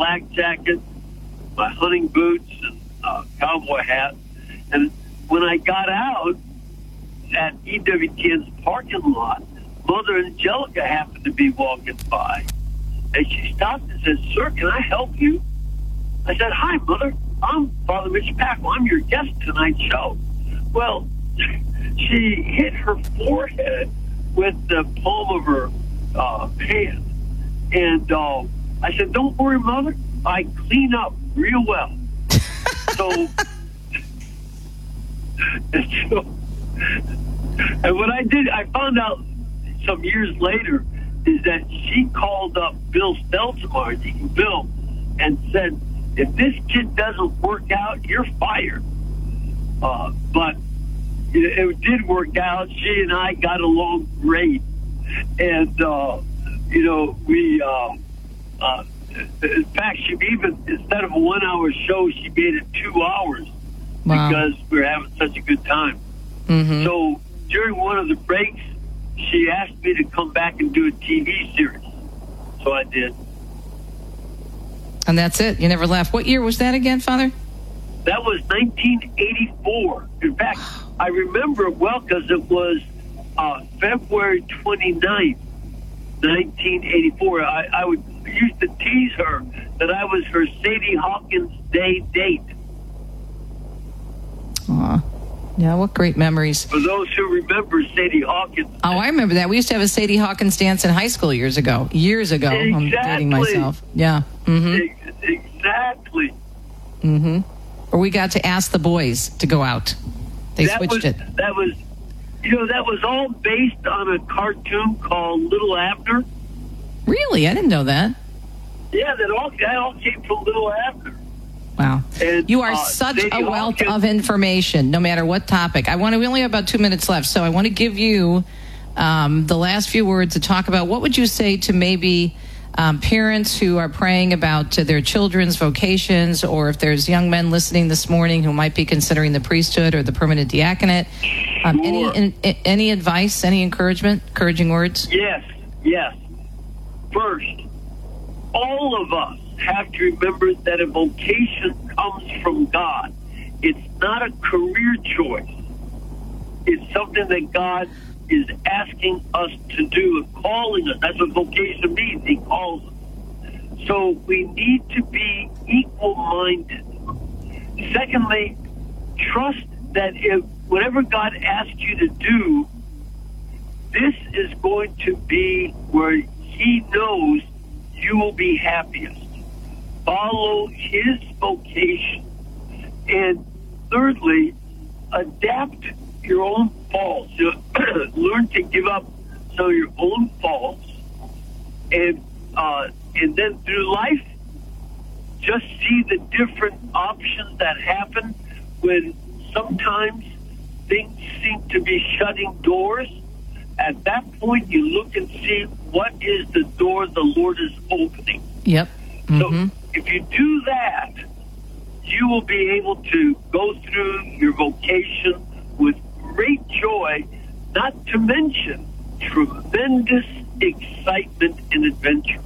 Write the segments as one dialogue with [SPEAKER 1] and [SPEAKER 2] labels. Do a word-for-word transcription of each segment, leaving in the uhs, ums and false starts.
[SPEAKER 1] flak jacket, my hunting boots, and uh, cowboy hat. And when I got out at E W T N's parking lot, Mother Angelica happened to be walking by. And she stopped and said, "Sir, can I help you?" I said, "Hi, Mother. I'm Father Mitch Pacwa. I'm your guest tonight's show." Well, she hit her forehead with the palm of her uh, hand. And uh, I said, "Don't worry, Mother. I clean up real well." so, and so, and what I did, I found out some years later, is that she called up Bill Stelzmar, Deacon Bill, and said, "If this kid doesn't work out, you're fired." Uh, but it, it did work out. She and I got along great. And, uh, you know, we, uh, uh, in fact, she even, instead of a one-hour show, she made it two hours
[SPEAKER 2] wow.
[SPEAKER 1] because we were having such a good time.
[SPEAKER 2] Mm-hmm.
[SPEAKER 1] So during one of the breaks, she asked me to come back and do a T V series. So I did.
[SPEAKER 2] And that's it. You never left. What year was that again, Father?
[SPEAKER 1] That was nineteen eighty-four. In fact, I remember it well because it was uh, February twenty-ninth, nineteen eighty-four. I, I would used to tease her that I was her Sadie Hawkins Day date.
[SPEAKER 2] Aw. Yeah, what great memories.
[SPEAKER 1] For those who remember Sadie Hawkins.
[SPEAKER 2] Oh, I remember that. We used to have a Sadie Hawkins dance in high school years ago. Years ago.
[SPEAKER 1] Exactly.
[SPEAKER 2] I'm dating myself. Yeah. Mm-hmm.
[SPEAKER 1] Exactly.
[SPEAKER 2] Mm-hmm. Or we got to ask the boys to go out. They
[SPEAKER 1] that
[SPEAKER 2] switched
[SPEAKER 1] was,
[SPEAKER 2] it.
[SPEAKER 1] That was, you know, that was all based on a cartoon called Little Abner.
[SPEAKER 2] Really? I didn't know that.
[SPEAKER 1] Yeah, that all, that all came from Little Abner.
[SPEAKER 2] Wow.
[SPEAKER 1] And,
[SPEAKER 2] you are
[SPEAKER 1] uh,
[SPEAKER 2] such
[SPEAKER 1] Sadie
[SPEAKER 2] a wealth
[SPEAKER 1] Hawkins,
[SPEAKER 2] of information, no matter what topic. I want to, we only have about two minutes left, so I want to give you um, the last few words to talk about. What would you say to maybe um, parents who are praying about uh, their children's vocations, or if there's young men listening this morning who might be considering the priesthood or the permanent diaconate? Um,
[SPEAKER 1] sure.
[SPEAKER 2] any, in, any advice, any encouragement, encouraging words?
[SPEAKER 1] Yes, yes. First, all of us have to remember that a vocation comes from God. It's not a career choice. It's something that God is asking us to do and calling us. That's what vocation means. He calls us. So we need to be equal-minded. Secondly, trust that if whatever God asks you to do, this is going to be where He knows you will be happiest. Follow His vocation. And thirdly, adapt your own faults. Learn to give up some of your own faults. And, uh, and then through life, just see the different options that happen when sometimes things seem to be shutting doors. At that point, you look and see what is the door the Lord is opening.
[SPEAKER 2] Yep. Mm-hmm.
[SPEAKER 1] So if you do that, you will be able to go through your vocation with great joy, not to mention tremendous excitement and adventure.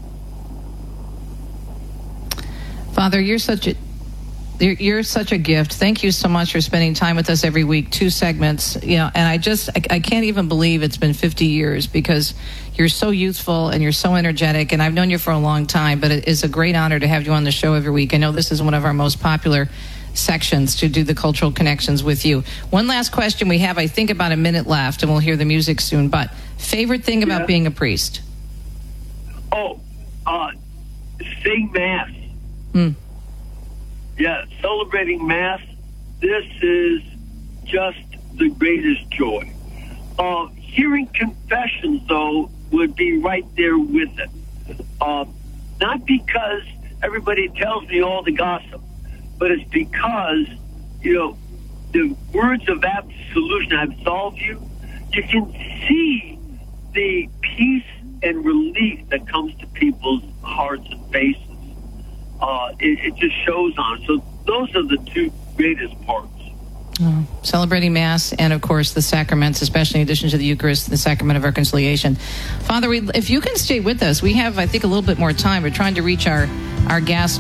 [SPEAKER 2] Father, you're such a you're, you're such a gift. Thank you so much for spending time with us every week. Two segments, you know, and I just I, I can't even believe it's been fifty years because you're so youthful and you're so energetic. And I've known you for a long time, but it is a great honor to have you on the show every week. I know this is one of our most popular sections to do the cultural connections with you. One last question we have, I think, about a minute left, and we'll hear the music soon. But favorite thing about
[SPEAKER 1] yeah.
[SPEAKER 2] being a priest?
[SPEAKER 1] Oh, uh, sing Mass.
[SPEAKER 2] Hmm.
[SPEAKER 1] Yeah, celebrating Mass. This is just the greatest joy. Uh, hearing confessions, though, would be right there with it. Uh, not because everybody tells me all the gossip, but it's because, you know, the words of absolution, I absolve you, you can see the peace and relief that comes to people's hearts and faces. Uh, it, it just shows on. So those are the two greatest parts.
[SPEAKER 2] Oh, celebrating Mass and, of course, the sacraments, especially in addition to the Eucharist, the Sacrament of Reconciliation. Father, we, if you can stay with us, we have, I think, a little bit more time. We're trying to reach our, our guest